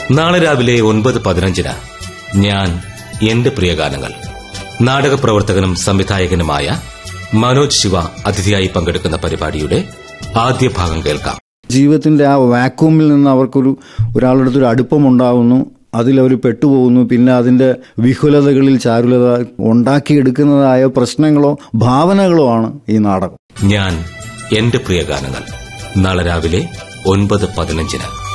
നാളെ രാവിലെ 9:15 ഞാൻ എന്റെ പ്രിയഗാനങ്ങൾ. നാടക പ്രവർത്തകനും സംവിധായകനുമായ മനോജ് ശിവ അതിഥിയായി പങ്കെടുക്കുന്ന പരിപാടിയുടെ ആദ്യ ഭാഗം കേൾക്കാം. ജീവിതത്തിന്റെ ആ വാക്യൂമിൽ നിന്ന് ഒരാളുടെ അടുത്തൊരു അടുപ്പമുണ്ടാകുന്നു, അതിലവർ പെട്ടുപോകുന്നു. പിന്നെ അതിന്റെ വിഹുലതകളിൽ ചാരുലത ഉണ്ടാക്കിയെടുക്കുന്നതായ പ്രശ്നങ്ങളോ ഭാവനകളോ ആണ് ഈ നാടകം. ഞാൻ എന്റെ പ്രിയഗാനങ്ങൾ നാളെ രാവിലെ 9:15.